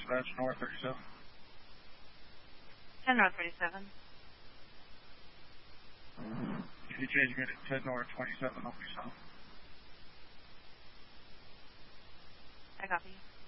dispatch, North 37. 10 North 37. Can you change me to 10 North 27, I'll be south. I copy you.